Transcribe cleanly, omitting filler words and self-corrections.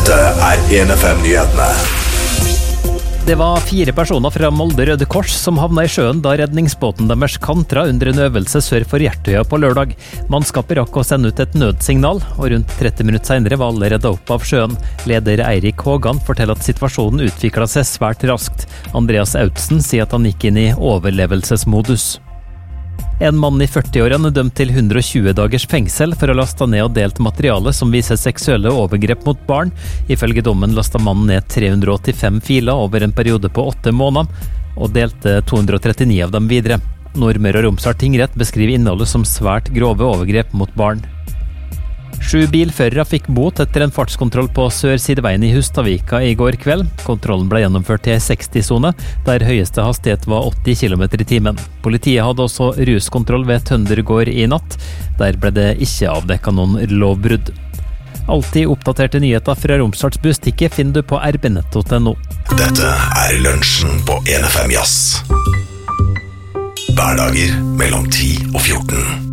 Dette 1FM-nyhetene. Det var 4 personer fra Molde Røde Kors som havnet i sjøen da redningsbåten deres kantra under en øvelse sør for Hjertøya på lørdag. Mannskapet rakk å sende ut et nødsignal, og rundt 30 minutter senere var alle reddet opp av sjøen. Leder Eirik Hågan forteller at situasjonen utviklet seg svært raskt. Andreas Autsen sier at han gikk inn i overlevelsesmodus. En mann i 40-årene dømt til 120 dagers fengsel for å laste ned og delt materiale som viser seksuelle overgrep mot barn. Ifølge dommen lastet mannen ned 385 filer over en periode på 8 måneder, og delte 239 av dem videre. Nordmøre og Romsdal tingrett beskriver innholdet som svært grove overgrep mot barn. 7 bilførere fikk bot etter en fartskontroll på Sør-Sideveien i Hustadvika i går kveld. Kontrollen ble gjennomført til 60-sone, der høyeste hastighet var 80 km i timen. Politiet hadde også ruskontroll ved Tøndergård i natt. Der ble det ikke avdekket noen lovbrudd. Alltid oppdaterte nyheter fra Romsdals Bustikke finner du på rbnett.no. Dette lunsjen på 1FM Jazz. Hverdager mellom 10 og 14.